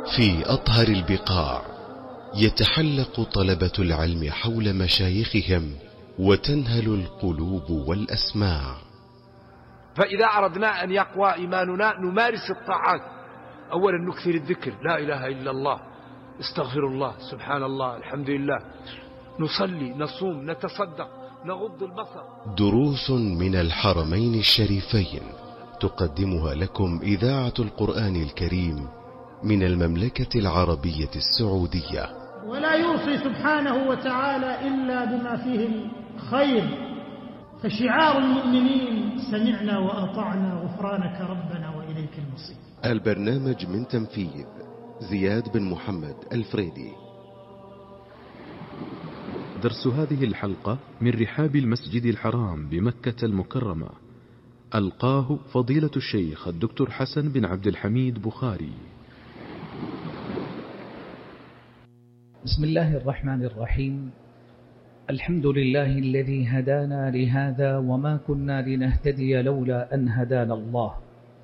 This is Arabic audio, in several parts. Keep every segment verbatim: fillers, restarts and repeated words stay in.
في أطهر البقاع يتحلق طلبة العلم حول مشايخهم وتنهل القلوب والأسماع. فإذا أردنا أن يقوى إيماننا نمارس الطاعات. أولا نكثر الذكر، لا إله إلا الله، استغفر الله، سبحان الله، الحمد لله، نصلي، نصوم، نتصدق، نغض البصر. دروس من الحرمين الشريفين تقدمها لكم إذاعة القرآن الكريم من المملكة العربية السعودية. ولا يوصي سبحانه وتعالى إلا بما فيه الخير، فشعار المؤمنين سمعنا وأطعنا غفرانك ربنا وإليك المصير. البرنامج من تنفيذ زياد بن محمد الفريدي. درس هذه الحلقة من رحاب المسجد الحرام بمكة المكرمة، ألقاه فضيلة الشيخ الدكتور حسن بن عبد الحميد بخاري. بسم الله الرحمن الرحيم. الحمد لله الذي هدانا لهذا وما كنا لنهتدي لولا أن هدانا الله،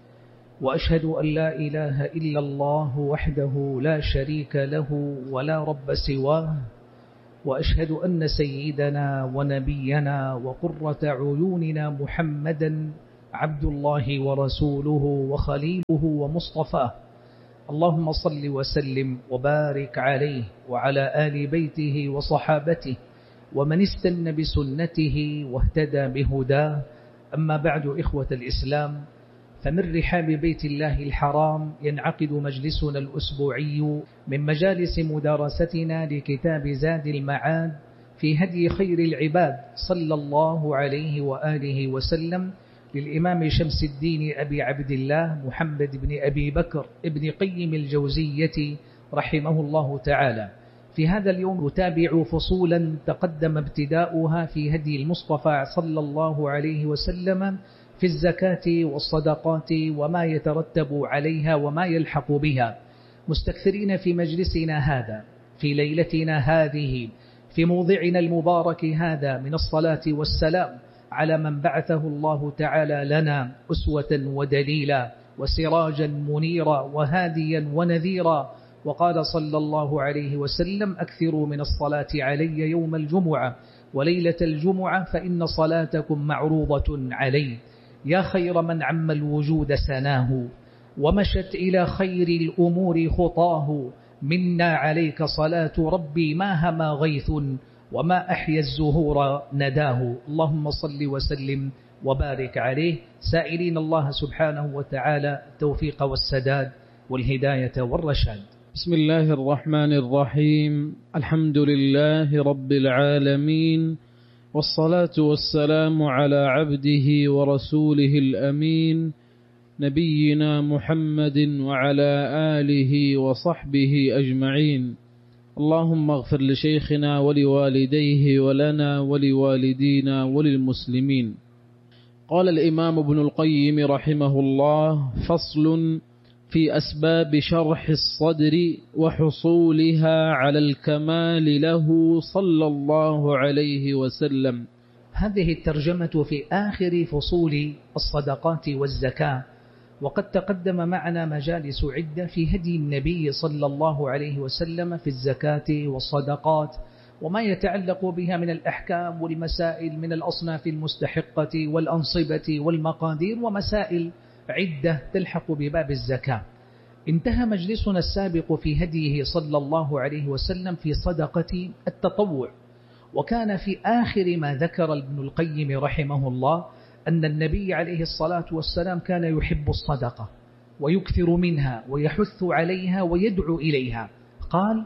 وأشهد أن لا إله إلا الله وحده لا شريك له ولا رب سواه، وأشهد أن سيدنا ونبينا وقرة عيوننا محمدا عبد الله ورسوله وخليله ومصطفاه. اللهم صل وسلم وبارك عليه وعلى آل بيته وصحابته ومن استنى بسنته واهتدى بهداه. أما بعد، إخوة الإسلام، فمن رحاب بيت الله الحرام ينعقد مجلسنا الأسبوعي من مجالس مدارستنا لكتاب زاد المعاد في هدي خير العباد صلى الله عليه وآله وسلم للإمام شمس الدين أبي عبد الله محمد بن أبي بكر ابن قيم الجوزية رحمه الله تعالى. في هذا اليوم نتابع فصولا تقدم ابتداؤها في هدي المصطفى صلى الله عليه وسلم في الزكاة والصدقات وما يترتب عليها وما يلحق بها، مستكثرين في مجلسنا هذا في ليلتنا هذه في موضعنا المبارك هذا من الصلاة والسلام على من بعثه الله تعالى لنا أسوة ودليلا وسراجا منيرا وهاديا ونذيرا. وقال صلى الله عليه وسلم: أكثروا من الصلاة علي يوم الجمعة وليلة الجمعة فإن صلاتكم معروضة علي. يا خير من عم الوجود سناه ومشت إلى خير الأمور خطاه، منا عليك صلاة ربي ما هما غيث وما أحيا الزهور نداه. اللهم صل وسلم وبارك عليه، سائلين الله سبحانه وتعالى التوفيق والسداد والهداية والرشاد. بسم الله الرحمن الرحيم. الحمد لله رب العالمين، والصلاة والسلام على عبده ورسوله الأمين نبينا محمد وعلى آله وصحبه أجمعين. اللهم اغفر لشيخنا ولوالديه ولنا ولوالدينا وللمسلمين. قال الإمام ابن القيم رحمه الله: فصل في أسباب شرح الصدر وحصولها على الكمال له صلى الله عليه وسلم. هذه الترجمة في آخر فصول الصدقات والزكاة، وقد تقدم معنا مجالس عدة في هدي النبي صلى الله عليه وسلم في الزكاة والصدقات وما يتعلق بها من الأحكام والمسائل من الأصناف المستحقة والأنصبة والمقادير ومسائل عدة تلحق بباب الزكاة. انتهى مجلسنا السابق في هديه صلى الله عليه وسلم في صدقة التطوع، وكان في آخر ما ذكر ابن القيم رحمه الله أن النبي عليه الصلاة والسلام كان يحب الصدقة ويكثر منها ويحث عليها ويدعو إليها. قال: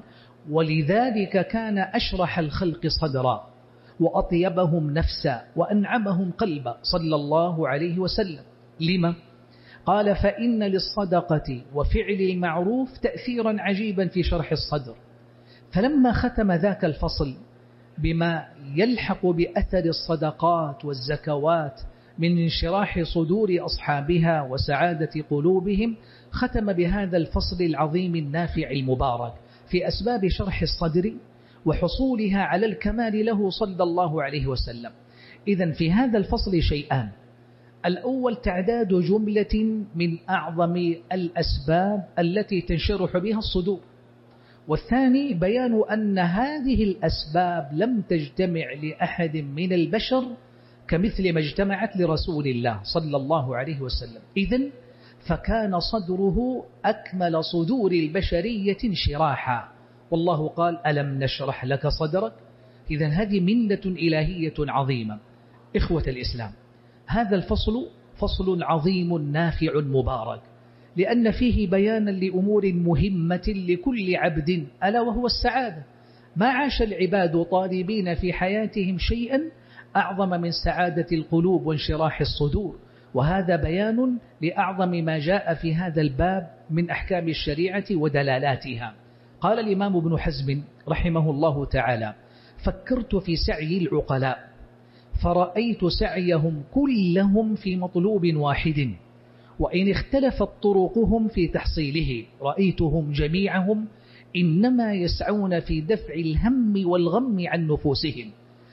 ولذلك كان أشرح الخلق صدرا وأطيبهم نفسا وأنعمهم قلبا صلى الله عليه وسلم. لما؟ قال: فإن للصدقة وفعل المعروف تأثيرا عجيبا في شرح الصدر. فلما ختم ذاك الفصل بما يلحق بأثر الصدقات والزكوات من انشراح صدور أصحابها وسعادة قلوبهم، ختم بهذا الفصل العظيم النافع المبارك في أسباب شرح الصدر وحصولها على الكمال له صلى الله عليه وسلم. إذن في هذا الفصل شيئان: الأول تعداد جملة من أعظم الأسباب التي تنشرح بها الصدور، والثاني بيان أن هذه الأسباب لم تجتمع لأحد من البشر كمثل ما اجتمعت لرسول الله صلى الله عليه وسلم. إذن فكان صدره أكمل صدور البشرية انشراحا، والله قال ألم نشرح لك صدرك. إذن هذه منة إلهية عظيمة. إخوة الإسلام، هذا الفصل فصل عظيم نافع مبارك، لأن فيه بيانا لأمور مهمة لكل عبد، ألا وهو السعادة. ما عاش العباد طالبين في حياتهم شيئا أعظم من سعادة القلوب وانشراح الصدور، وهذا بيان لأعظم ما جاء في هذا الباب من أحكام الشريعة ودلالاتها. قال الإمام ابن حزم رحمه الله تعالى: فكرت في سعي العقلاء فرأيت سعيهم كلهم في مطلوب واحد، وإن اختلفت طرقهم في تحصيله رأيتهم جميعهم إنما يسعون في دفع الهم والغم عن نفوسهم،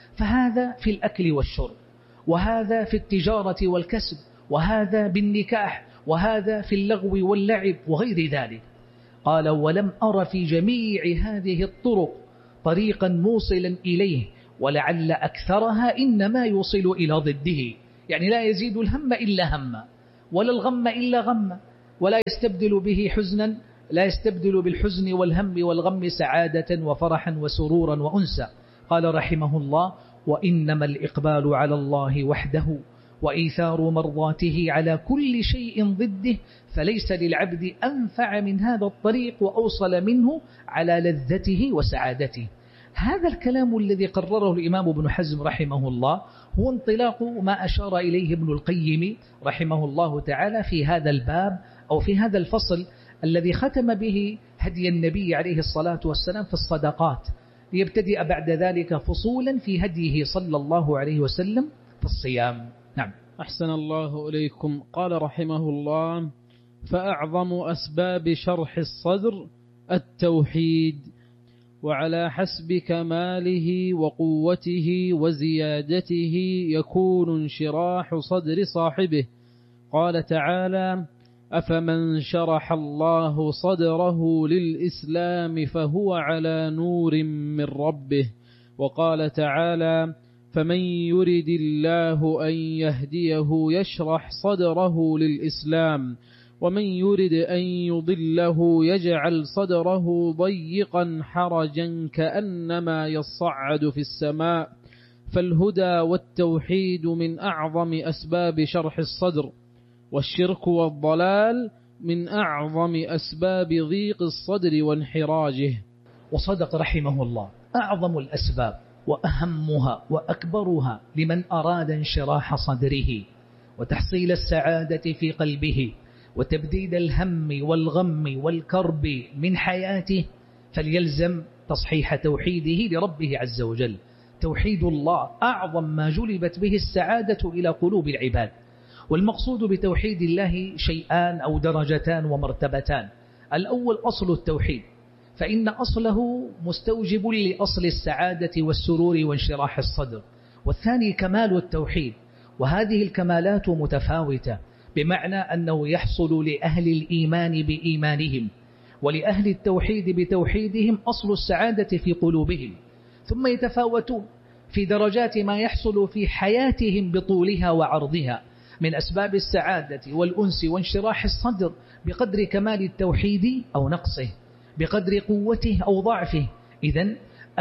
فهذا في الأكل والشرب، وهذا في التجارة والكسب، وهذا بالنكاح، وهذا في اللغو واللعب وغير ذلك. قال: ولم أر في جميع هذه الطرق طريقا موصلا إليه، ولعل أكثرها إنما يوصل إلى ضده، يعني لا يزيد الهم إلا هما، ولا الغم إلا غم، ولا يستبدل به حزنا، لا يستبدل بالحزن والهم والغم سعادة وفرحا وسرورا وأنسا. قال رحمه الله: وإنما الإقبال على الله وحده وإيثار مرضاته على كل شيء ضده، فليس للعبد أنفع من هذا الطريق وأوصل منه على لذته وسعادته. هذا الكلام الذي قرره الإمام ابن حزم رحمه الله هو انطلاق ما أشار إليه ابن القيم رحمه الله تعالى في هذا الباب أو في هذا الفصل الذي ختم به هدي النبي عليه الصلاة والسلام في الصدقات، ليبتدئ بعد ذلك فصولا في هديه صلى الله عليه وسلم في الصيام. نعم. أحسن الله إليكم. قال رحمه الله: فأعظم أسباب شرح الصدر التوحيد، وعلى حسب كماله وقوته وزيادته يكون انشراح صدر صاحبه. قال تعالى: أفمن شرح الله صدره للإسلام فهو على نور من ربه. وقال تعالى: فمن يرد الله أن يهديه يشرح صدره للإسلام، ومن يرد أن يضله يجعل صدره ضيقا حرجا كأنما يصعد في السماء. فالهدى والتوحيد من أعظم أسباب شرح الصدر، والشرك والضلال من أعظم أسباب ضيق الصدر وانحراجه. وصدق رحمه الله. أعظم الأسباب وأهمها وأكبرها لمن أراد انشراح صدره وتحصيل السعادة في قلبه وتبديد الهم والغم والكرب من حياته، فليلزم تصحيح توحيده لربه عز وجل. توحيد الله أعظم ما جلبت به السعادة إلى قلوب العباد. والمقصود بتوحيد الله شيئان أو درجتان ومرتبتان. الأول أصل التوحيد، فإن أصله مستوجب لأصل السعادة والسرور وانشراح الصدر. والثاني كمال التوحيد، وهذه الكمالات متفاوتة، بمعنى أنه يحصل لأهل الإيمان بإيمانهم، ولأهل التوحيد بتوحيدهم أصل السعادة في قلوبهم، ثم يتفاوتون في درجات ما يحصل في حياتهم بطولها وعرضها من أسباب السعادة والأنس وانشراح الصدر بقدر كمال التوحيد أو نقصه، بقدر قوته أو ضعفه. إذن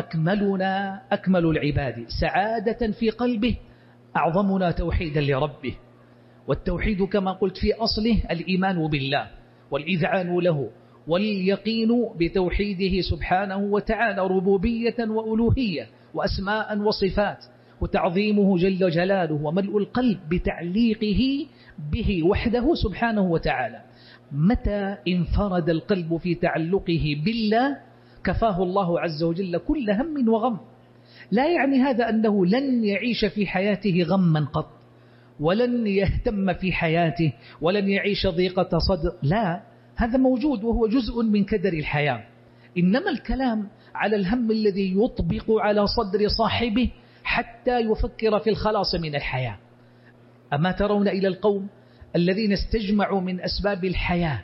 أكملنا أكمل العباد سعادة في قلبه أعظمنا توحيدا لربه. والتوحيد كما قلت في أصله الإيمان بالله والإذعان له واليقين بتوحيده سبحانه وتعالى ربوبية وألوهية وأسماء وصفات، وتعظيمه جل جلاله وملء القلب بتعليقه به وحده سبحانه وتعالى. متى انفرد القلب في تعلقه بالله كفاه الله عز وجل كل هم وغم. لا يعني هذا أنه لن يعيش في حياته غما قط، ولن يهتم في حياته، ولن يعيش ضيقة صدر، لا، هذا موجود وهو جزء من كدر الحياة. إنما الكلام على الهم الذي يطبق على صدر صاحبه حتى يفكر في الخلاص من الحياة. أما ترون إلى القوم الذين استجمعوا من أسباب الحياة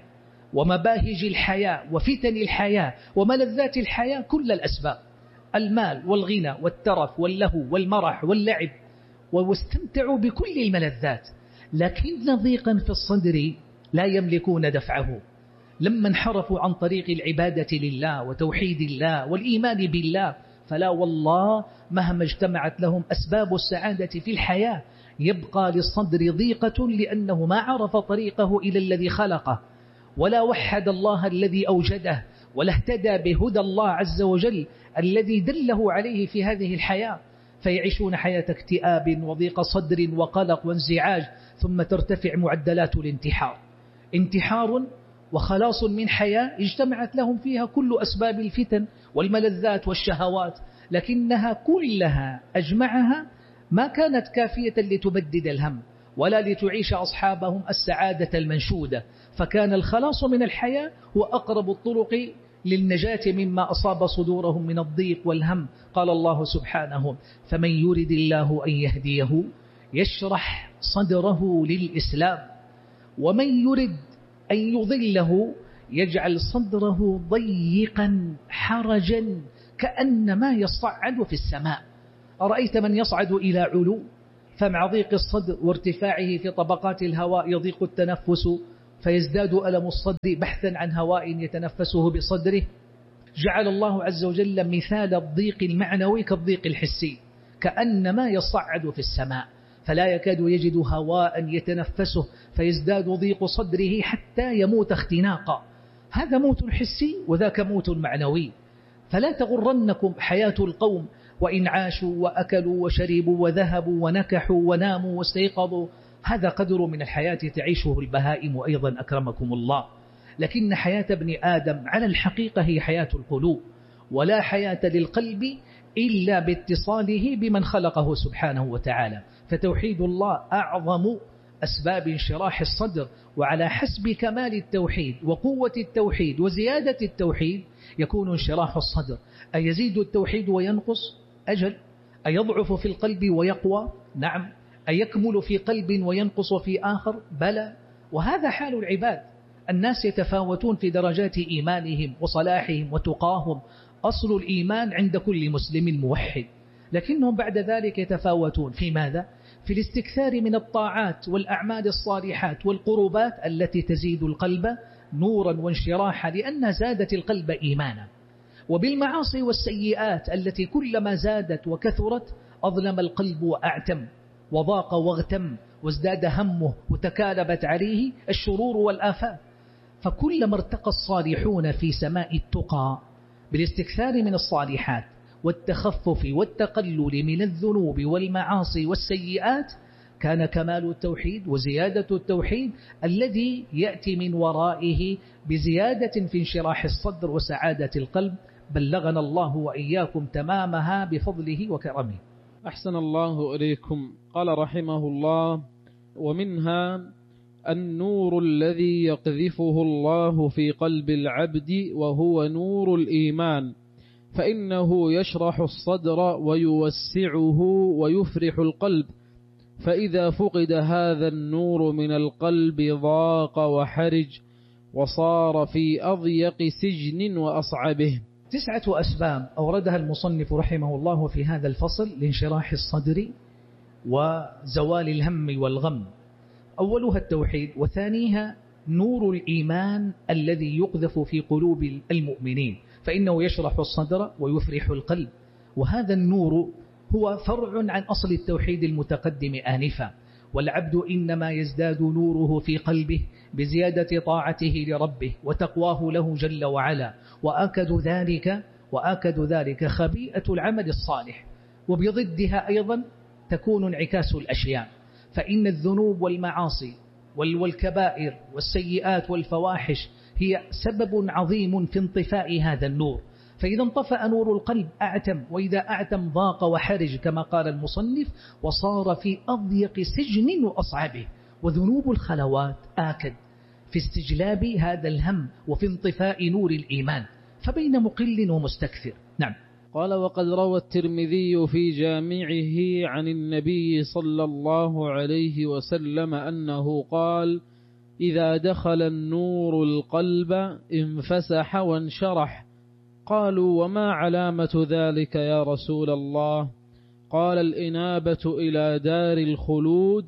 ومباهج الحياة وفتن الحياة وملذات الحياة كل الأسباب، المال والغنى والترف واللهو والمرح واللعب، واستمتعوا بكل الملذات، لكن ضيقا في الصدر لا يملكون دفعه. لما انحرفوا عن طريق العبادة لله وتوحيد الله والإيمان بالله، فلا والله مهما اجتمعت لهم أسباب السعادة في الحياة يبقى للصدر ضيقة، لأنه ما عرف طريقه إلى الذي خلقه، ولا وحد الله الذي أوجده، ولا اهتدى بهدى الله عز وجل الذي دله عليه في هذه الحياة، فيعيشون حياة اكتئاب وضيق صدر وقلق وانزعاج، ثم ترتفع معدلات الانتحار. انتحار وخلاص من حياة اجتمعت لهم فيها كل أسباب الفتن والملذات والشهوات، لكنها كلها أجمعها ما كانت كافية لتبدد الهم ولا لتعيش أصحابهم السعادة المنشودة، فكان الخلاص من الحياة هو أقرب الطرق للنجاة مما أصاب صدورهم من الضيق والهم. قال الله سبحانه: فمن يرد الله أن يهديه يشرح صدره للإسلام، ومن يرد أن يضله يجعل صدره ضيقا حرجا كأنما يصعد في السماء. أرأيت من يصعد إلى علو فمع ضيق الصدر وارتفاعه في طبقات الهواء يضيق التنفس فيزداد ألم الصدر بحثا عن هواء يتنفسه بصدره. جعل الله عز وجل مثال الضيق المعنوي كالضيق الحسي، كأنما يصعد في السماء فلا يكاد يجد هواء يتنفسه فيزداد ضيق صدره حتى يموت اختناقا. هذا موت حسي وذاك موت معنوي. فلا تغرنكم حياة القوم، وإن عاشوا وأكلوا وشربوا وذهبوا ونكحوا وناموا واستيقظوا، هذا قدر من الحياة تعيشه البهائم أيضا أكرمكم الله. لكن حياة ابن آدم على الحقيقة هي حياة القلوب، ولا حياة للقلب إلا باتصاله بمن خلقه سبحانه وتعالى. فتوحيد الله أعظم أسباب انشراح الصدر، وعلى حسب كمال التوحيد وقوة التوحيد وزيادة التوحيد يكون انشراح الصدر. أيزيد التوحيد وينقص؟ أجل. أيضعف في القلب ويقوى؟ نعم. أيكمل في قلب وينقص في آخر؟ بلى. وهذا حال العباد. الناس يتفاوتون في درجات إيمانهم وصلاحهم وتقاهم. أصل الإيمان عند كل مسلم موحد، لكنهم بعد ذلك يتفاوتون في ماذا؟ في الاستكثار من الطاعات والأعمال الصالحات والقربات التي تزيد القلب نورا وانشراحا، لأنها زادت القلب إيمانا. وبالمعاصي والسيئات التي كلما زادت وكثرت أظلم القلب وأعتم وضاق واغتم وازداد همه وتكالبت عليه الشرور والآفات. فكلما ارتقى الصالحون في سماء التقى بالاستكثار من الصالحات والتخفف والتقلل من الذنوب والمعاصي والسيئات، كان كمال التوحيد وزيادة التوحيد الذي يأتي من ورائه بزيادة في انشراح الصدر وسعادة القلب. بلغنا الله وإياكم تمامها بفضله وكرمه. أحسن الله إليكم. قال رحمه الله: ومنها النور الذي يقذفه الله في قلب العبد وهو نور الإيمان، فإنه يشرح الصدر ويوسعه ويفرح القلب، فإذا فقد هذا النور من القلب ضاق وحرج وصار في أضيق سجن وأصعبه. تسعة أسباب أوردها المصنف رحمه الله في هذا الفصل لانشراح الصدر وزوال الهم والغم. أولها التوحيد، وثانيها نور الإيمان الذي يقذف في قلوب المؤمنين، فإنه يشرح الصدر ويفرح القلب. وهذا النور هو فرع عن أصل التوحيد المتقدم آنفا، والعبد إنما يزداد نوره في قلبه بزيادة طاعته لربه وتقواه له جل وعلا، وآكد ذلك وآكد ذلك خبيئة العمل الصالح. وبضدها أيضا تكون انعكاس الأشياء، فإن الذنوب والمعاصي والكبائر والسيئات والفواحش هي سبب عظيم في انطفاء هذا النور. فإذا انطفأ نور القلب أعتم، وإذا أعتم ضاق وحرج كما قال المصنف، وصار في أضيق سجن وأصعبه. وذنوب الخلوات آكد في استجلاب هذا الهم وفي انطفاء نور الإيمان، فبين مقل ومستكثر. نعم. قال وقد روى الترمذي في جامعه عن النبي صلى الله عليه وسلم أنه قال إذا دخل النور القلب انفسح وانشرح. قالوا وما علامة ذلك يا رسول الله؟ قال الإنابة إلى دار الخلود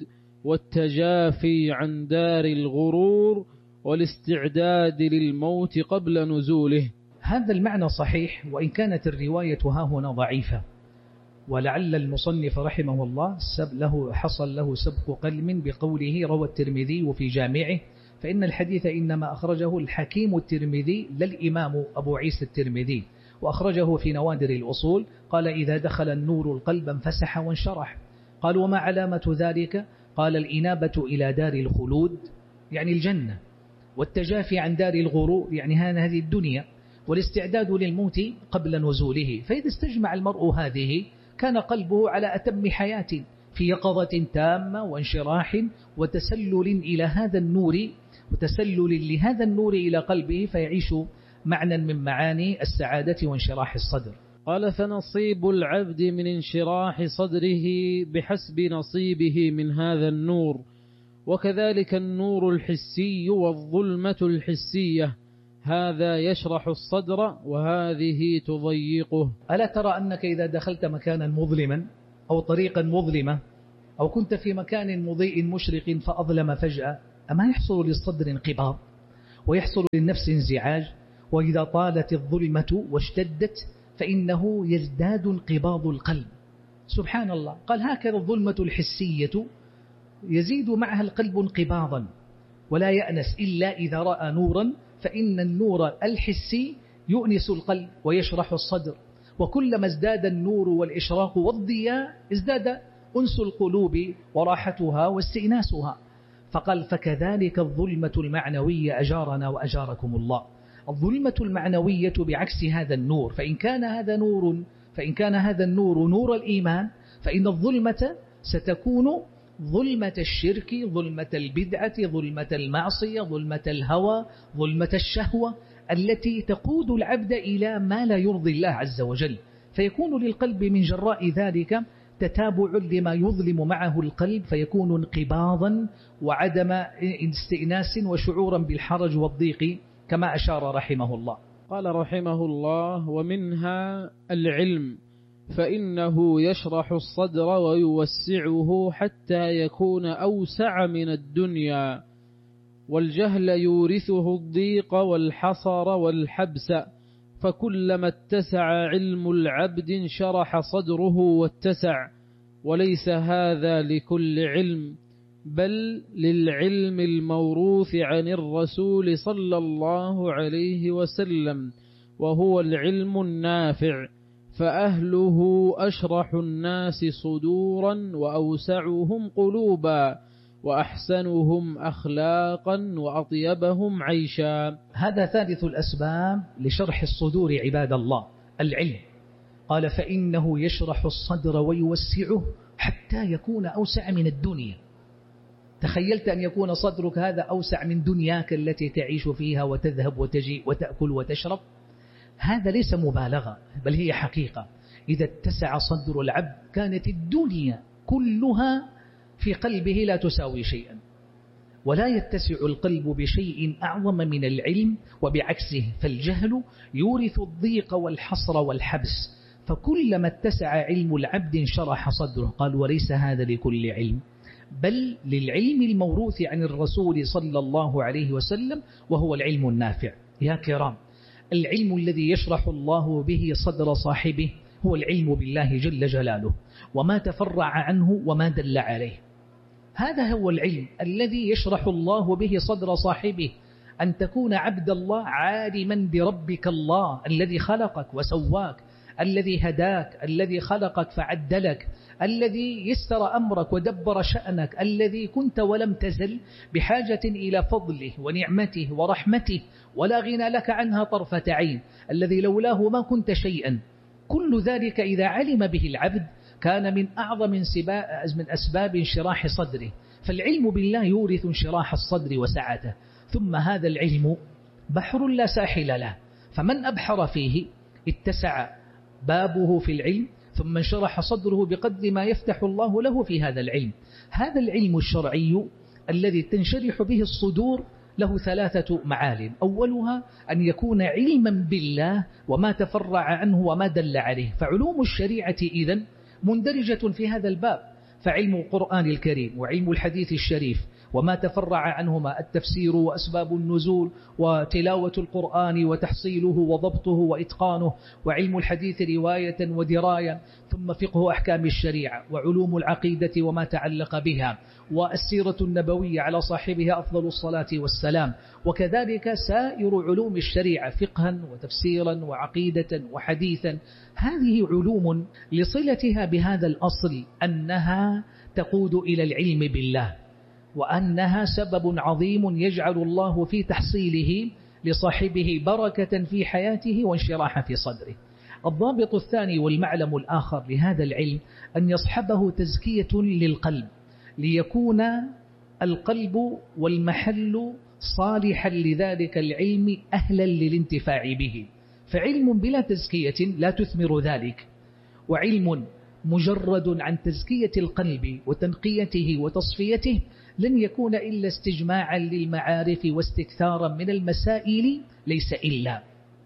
والتجافي عن دار الغرور والاستعداد للموت قبل نزوله. هذا المعنى صحيح، وإن كانت الرواية ها هنا ضعيفة، ولعل المصنف رحمه الله سب له حصل له سبق قلم بقوله روى الترمذي في جامعه، فإن الحديث إنما أخرجه الحكيم الترمذي لا الإمام أبو عيسى الترمذي، وأخرجه في نوادر الأصول. قال إذا دخل النور القلب انفسح وانشرح. قال وما علامة ذلك؟ قال الإنابة إلى دار الخلود يعني الجنة، والتجافي عن دار الغرور يعني هذه الدنيا، والاستعداد للموت قبل نزوله. فإذا استجمع المرء هذه كان قلبه على أتم حياة في يقظة تامة وانشراح وتسلل إلى هذا النور، وتسلل لهذا النور إلى قلبه، فيعيش معنى من معاني السعادة وانشراح الصدر. قال فنصيب العبد من انشراح صدره بحسب نصيبه من هذا النور، وكذلك النور الحسي والظلمة الحسية، هذا يشرح الصدر وهذه تضيقه. ألا ترى أنك إذا دخلت مكانا مظلما أو طريقا مظلمة أو كنت في مكان مضيء مشرق فأظلم فجأة، أما يحصل للصدر انقباض ويحصل للنفس انزعاج، وإذا طالت الظلمة واشتدت فإنه يزداد انقباض القلب. سبحان الله، قال هكذا الظلمة الحسية يزيد معها القلب انقباضا ولا يأنس إلا إذا رأى نورا، فإن النور الحسي يؤنس القلب ويشرح الصدر، وكلما ازداد النور والإشراق والضياء ازداد أنس القلوب وراحتها واستئناسها. فقال فكذلك الظلمة المعنوية أجارنا وأجاركم الله. الظلمة المعنوية بعكس هذا النور، فإن كان هذا نور فإن كان هذا النور نور الإيمان، فإن الظلمة ستكون ظلمة الشرك، ظلمة البدعة، ظلمة المعصية، ظلمة الهوى، ظلمة الشهوة، التي تقود العبد إلى ما لا يرضي الله عز وجل، فيكون للقلب من جراء ذلك تتابع لما يظلم معه القلب، فيكون انقباضا وعدم استئناس وشعورا بالحرج والضيق كما أشار رحمه الله. قال رحمه الله ومنها العلم، فإنه يشرح الصدر ويوسعه حتى يكون أوسع من الدنيا، والجهل يورثه الضيق والحصر والحبس، فكلما اتسع علم العبد انشرح صدره واتسع، وليس هذا لكل علم، بل للعلم الموروث عن الرسول صلى الله عليه وسلم، وهو العلم النافع، فأهله أشرح الناس صدورا وأوسعهم قلوبا وأحسنهم أخلاقا وأطيبهم عيشا. هذا ثالث الأسباب لشرح الصدور عباد الله، العلم. قال فإنه يشرح الصدر ويوسعه حتى يكون أوسع من الدنيا. تخيلت أن يكون صدرك هذا أوسع من دنياك التي تعيش فيها وتذهب وتجي وتأكل وتشرب؟ هذا ليس مبالغة، بل هي حقيقة. إذا اتسع صدر العبد كانت الدنيا كلها في قلبه لا تساوي شيئا، ولا يتسع القلب بشيء أعظم من العلم، وبعكسه فالجهل يورث الضيق والحصر والحبس، فكلما اتسع علم العبد انشرح صدره. قال وليس هذا لكل علم، بل للعلم الموروث عن الرسول صلى الله عليه وسلم، وهو العلم النافع. يا كرام، العلم الذي يشرح الله به صدر صاحبه هو العلم بالله جل جلاله وما تفرع عنه وما دل عليه. هذا هو العلم الذي يشرح الله به صدر صاحبه، أن تكون عبد الله عالما بربك الله الذي خلقك وسواك، الذي هداك، الذي خلقك فعدلك، الذي يسر أمرك ودبر شأنك، الذي كنت ولم تزل بحاجة إلى فضله ونعمته ورحمته ولا غنى لك عنها طرفة عين، الذي لولاه ما كنت شيئا. كل ذلك إذا علم به العبد كان من أعظم من أسباب انشراح صدره. فالعلم بالله يورث انشراح الصدر وسعته. ثم هذا العلم بحر لا ساحل له، فمن أبحر فيه اتسع بابه في العلم، ثم انشرح صدره بقدر ما يفتح الله له في هذا العلم. هذا العلم الشرعي الذي تنشرح به الصدور له ثلاثة معالم. أولها أن يكون علما بالله وما تفرع عنه وما دل عليه، فعلوم الشريعة إذن مندرجة في هذا الباب، فعلم القرآن الكريم وعلم الحديث الشريف وما تفرع عنهما التفسير وأسباب النزول وتلاوة القرآن وتحصيله وضبطه وإتقانه، وعلم الحديث رواية ودراية، ثم فقه أحكام الشريعة وعلوم العقيدة وما تعلق بها، والسيرة النبوية على صاحبها أفضل الصلاة والسلام، وكذلك سائر علوم الشريعة فقها وتفسيرا وعقيدة وحديثا. هذه علوم لصلتها بهذا الأصل أنها تقود إلى العلم بالله، وأنها سبب عظيم يجعل الله في تحصيله لصاحبه بركة في حياته وانشراحا في صدره. الضابط الثاني والمعلم الآخر لهذا العلم أن يصحبه تزكية للقلب، ليكون القلب والمحل صالحا لذلك العلم أهلا للانتفاع به. فعلم بلا تزكية لا تثمر ذلك، وعلم مجرد عن تزكية القلب وتنقيته وتصفيته لن يكون إلا استجماعا للمعارف واستكثارا من المسائل ليس إلا.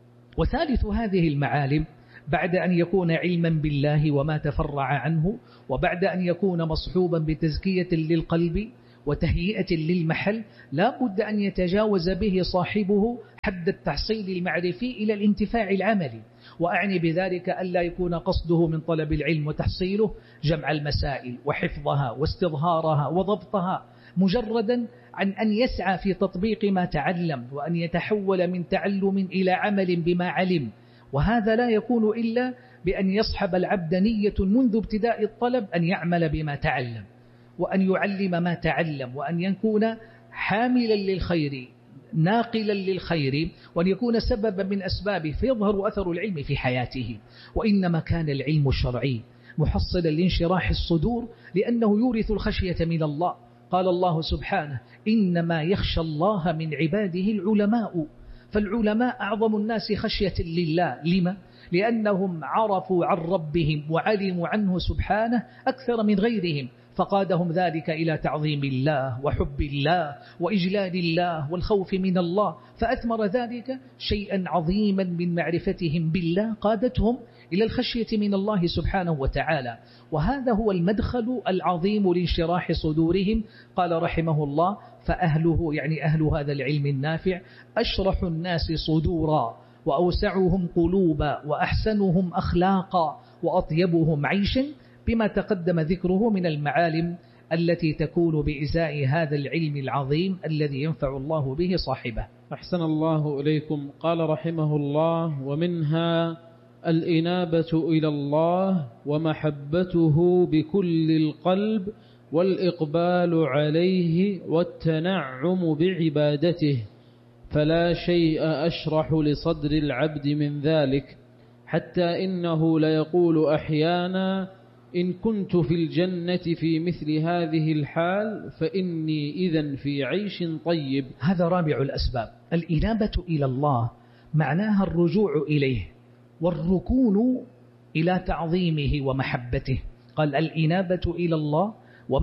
وثالث هذه المعالم بعد أن يكون علما بالله وما تفرع عنه، وبعد أن يكون مصحوبا بتزكية للقلب وتهيئة للمحل، لا بد أن يتجاوز به صاحبه حد التحصيل المعرفي إلى الانتفاع العملي. وأعني بذلك ألا يكون قصده من طلب العلم وتحصيله جمع المسائل وحفظها واستظهارها وضبطها، مجردا عن أن يسعى في تطبيق ما تعلم وأن يتحول من تعلم إلى عمل بما علم. وهذا لا يكون إلا بأن يصحب العبد نية منذ ابتداء الطلب أن يعمل بما تعلم وأن يعلم ما تعلم، وأن يكون حاملا للخير ناقلا للخير، وأن يكون سببا من أسبابه فيظهر أثر العلم في حياته. وإنما كان العلم الشرعي محصلا لانشراح الصدور لأنه يورث الخشية من الله. قال الله سبحانه: إنما يخشى الله من عباده العلماء. فالعلماء أعظم الناس خشية لله. لما؟ لأنهم عرفوا عن ربهم وعلموا عنه سبحانه أكثر من غيرهم، فقادهم ذلك إلى تعظيم الله وحب الله وإجلال الله والخوف من الله، فأثمر ذلك شيئا عظيما من معرفتهم بالله قادتهم إلى الخشية من الله سبحانه وتعالى. وهذا هو المدخل العظيم لانشراح صدورهم. قال رحمه الله: فأهله، يعني أهل هذا العلم النافع، أشرح الناس صدورا وأوسعهم قلوبا وأحسنهم أخلاقا وأطيبهم عيشا، بما تقدم ذكره من المعالم التي تكون بإزاء هذا العلم العظيم الذي ينفع الله به صاحبه. أحسن الله إليكم. قال رحمه الله: ومنها الإنابة إلى الله ومحبته بكل القلب والإقبال عليه والتنعم بعبادته، فلا شيء أشرح لصدر العبد من ذلك، حتى إنه ليقول أحيانا: إن كنت في الجنة في مثل هذه الحال فإني إذن في عيش طيب. هذا رابع الأسباب. الإنابة إلى الله معناها الرجوع إليه والركون إلى تعظيمه ومحبته. قال: الإنابة إلى الله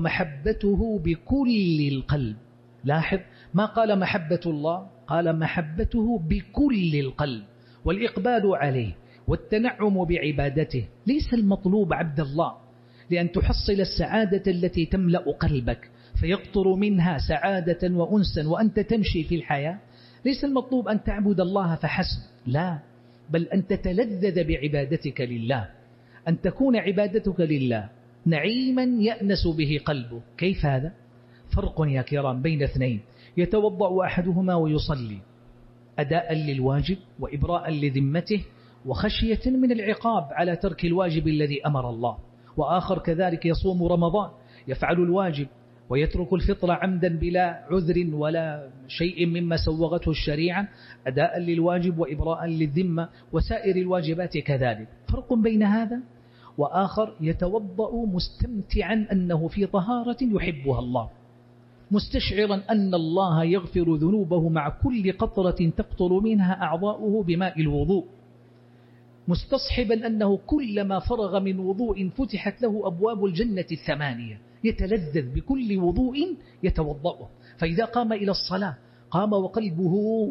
ومحبته بكل القلب. لاحظ، ما قال محبة الله، قال محبته بكل القلب، والإقبال عليه والتنعم بعبادته. ليس المطلوب عبد الله لأن تحصل السعادة التي تملأ قلبك فيقطر منها سعادة وأنسا وأنت تمشي في الحياة. ليس المطلوب أن تعبد الله فحسب، لا، بل أن تتلذذ بعبادتك لله، أن تكون عبادتك لله نعيما يأنس به قلبه. كيف هذا؟ فرق يا كرام بين اثنين: يتوضأ أحدهما ويصلي أداء للواجب وإبراء لذمته وخشية من العقاب على ترك الواجب الذي أمر الله، وآخر كذلك يصوم رمضان يفعل الواجب ويترك الفطر عمدا بلا عذر ولا شيء مما سوغته الشريعة أداء للواجب وإبراء للذمة وسائر الواجبات كذلك. فرق بين هذا وآخر يتوضأ مستمتعا أنه في طهارة يحبها الله، مستشعرا أن الله يغفر ذنوبه مع كل قطرة تقطر منها أعضاؤه بماء الوضوء. مستصحبا أنه كلما فرغ من وضوء فتحت له أبواب الجنة الثمانية، يتلذذ بكل وضوء يتوضأه. فإذا قام إلى الصلاة قام وقلبه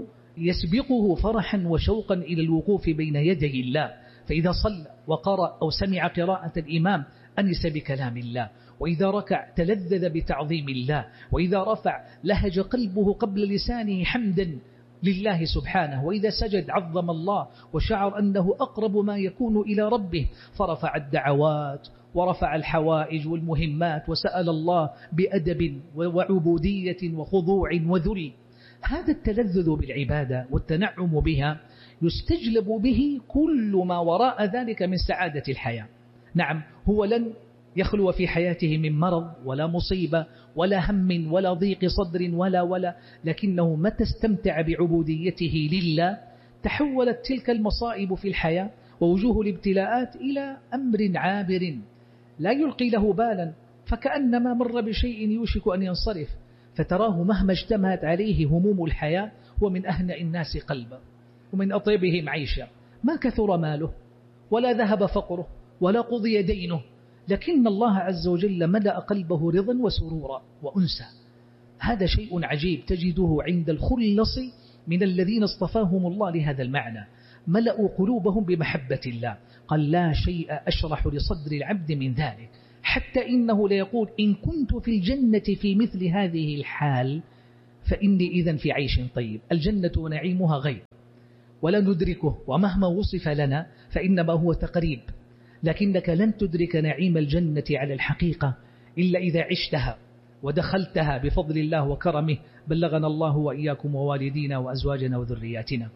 يسبقه فرحا وشوقا إلى الوقوف بين يدي الله. فإذا صلى وقرأ أو سمع قراءة الإمام أنس بكلام الله، وإذا ركع تلذذ بتعظيم الله، وإذا رفع لهج قلبه قبل لسانه حمدا لله سبحانه، وإذا سجد عظم الله وشعر أنه أقرب ما يكون إلى ربه، فرفع الدعوات ورفع الحوائج والمهمات وسأل الله بأدب وعبودية وخضوع وذل. هذا التلذذ بالعبادة والتنعم بها يستجلب به كل ما وراء ذلك من سعادة الحياة. نعم، هو لن يخلو في حياته من مرض ولا مصيبة ولا هم ولا ضيق صدر ولا ولا لكنه متى استمتع بعبوديته لله تحولت تلك المصائب في الحياة ووجوه الابتلاءات إلى أمر عابر لا يلقي له بالا، فكأنما مر بشيء يوشك أن ينصرف، فتراه مهما اجتمعت عليه هموم الحياة ومن أهنأ الناس قلبا ومن أطيبهم عيشا، ما كثر ماله ولا ذهب فقره ولا قضي دينه، لكن الله عز وجل ملأ قلبه رضا وسرورا وأنسا. هذا شيء عجيب تجده عند الخلص من الذين اصطفاهم الله لهذا المعنى، ملأوا قلوبهم بمحبة الله. قال لا شيء أشرح لصدر العبد من ذلك، حتى إنه ليقول إن كنت في الجنة في مثل هذه الحال فإني إذن في عيش طيب. الجنة ونعيمها غيب ولا ندركه، ومهما وصف لنا فإنما هو تقريب، لكنك لن تدرك نعيم الجنة على الحقيقة إلا إذا عشتها ودخلتها بفضل الله وكرمه. بلغنا الله وإياكم ووالدينا وأزواجنا وذرياتنا.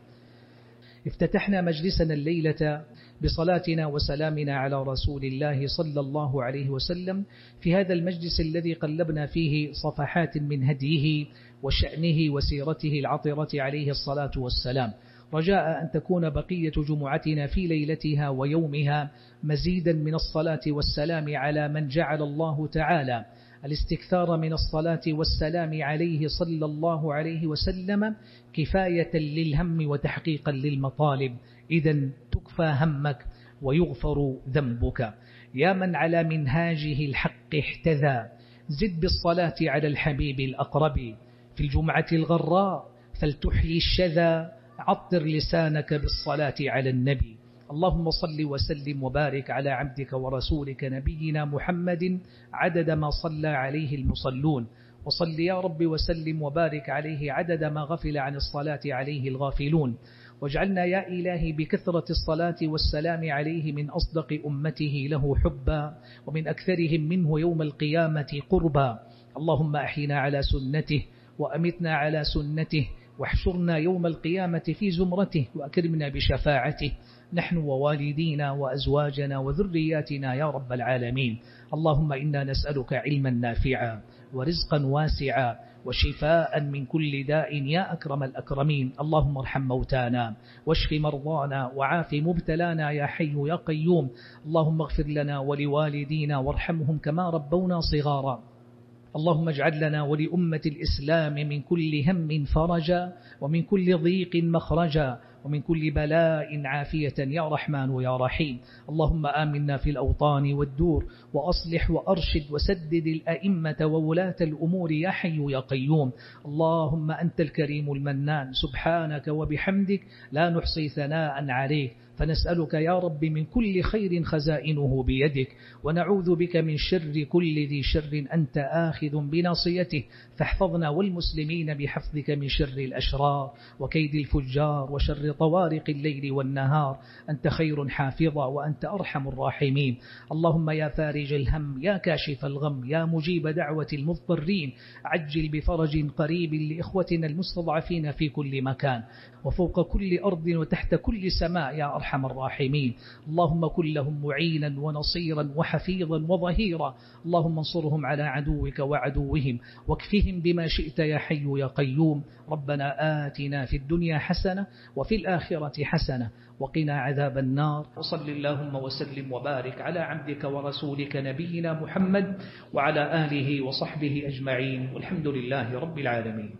افتتحنا مجلسنا الليلة بصلاتنا وسلامنا على رسول الله صلى الله عليه وسلم في هذا المجلس الذي قلبنا فيه صفحات من هديه وشأنه وسيرته العطرة عليه الصلاة والسلام، رجاء أن تكون بقية جمعتنا في ليلتها ويومها مزيدا من الصلاة والسلام على من جعل الله تعالى الاستكثار من الصلاة والسلام عليه صلى الله عليه وسلم كفاية للهم وتحقيقا للمطالب. إذن تكفى همك ويغفر ذنبك. يا من على منهاجه الحق احتذى زد بالصلاة على الحبيب الأقرب، في الجمعة الغراء فلتحيي الشذا عطر لسانك بالصلاة على النبي. اللهم صل وسلم وبارك على عبدك ورسولك نبينا محمد عدد ما صلى عليه المصلون، وصل يا رب وسلم وبارك عليه عدد ما غفل عن الصلاة عليه الغافلون، واجعلنا يا إلهي بكثرة الصلاة والسلام عليه من أصدق أمته له حبا ومن أكثرهم منه يوم القيامة قربا. اللهم أحينا على سنته وأمتنا على سنته واحشرنا يوم القيامة في زمرته وأكرمنا بشفاعته نحن ووالدينا وأزواجنا وذرياتنا يا رب العالمين. اللهم إنا نسألك علما نافعا ورزقا واسعا وشفاء من كل داء يا أكرم الأكرمين. اللهم ارحم موتانا واشف مرضانا وعاف مبتلانا يا حي يا قيوم. اللهم اغفر لنا ولوالدينا وارحمهم كما ربونا صغارا. اللهم اجعل لنا ولأمة الإسلام من كل هم فرجا ومن كل ضيق مخرجا ومن كل بلاء عافية يا رحمن يا رحيم. اللهم آمنا في الأوطان والدور وأصلح وأرشد وسدد الأئمة وولاة الأمور يا حي يا قيوم. اللهم أنت الكريم المنان سبحانك وبحمدك لا نحصي ثناء عليك، فنسألك يا رب من كل خير خزائنه بيدك، ونعوذ بك من شر كل ذي شر أنت آخذ بناصيته، فاحفظنا والمسلمين بحفظك من شر الأشرار وكيد الفجار وشر طوارق الليل والنهار. أنت خير حافظا وأنت أرحم الراحمين. اللهم يا فارج الهم يا كاشف الغم يا مجيب دعوة المضطرين عجل بفرج قريب لإخوتنا المستضعفين في كل مكان وفوق كل أرض وتحت كل سماء يا أرحم الراحمين. اللهم كن لهم معينا ونصيرا وحفيظا وظهيرا. اللهم انصرهم على عدوك وعدوهم واكفهم بما شئت يا حي يا قيوم. ربنا آتنا في الدنيا حسنة وفي الآخرة حسنة وقنا عذاب النار. وصل اللهم وسلم وبارك على عبدك ورسولك نبينا محمد وعلى آله وصحبه أجمعين، والحمد لله رب العالمين.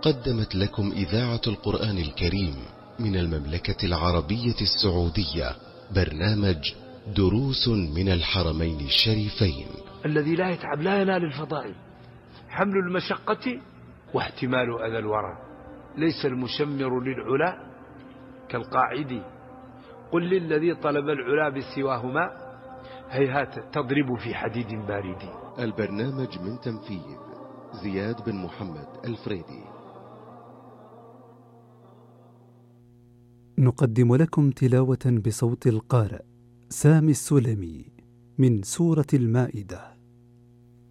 قدمت لكم إذاعة القرآن الكريم من المملكة العربية السعودية برنامج دروس من الحرمين الشريفين. الذي لا يتعب لا ينال الفضائل. حمل المشقة واحتمال أذى الورى. ليس المشمر للعلا كالقاعد. قل للذي طلب العلا بسواهما هيهات تضرب في حديد بارد. البرنامج من تنفيذ زياد بن محمد الفريدي. نقدم لكم تلاوة بصوت القارئ سامي السلمي من سورة المائدة.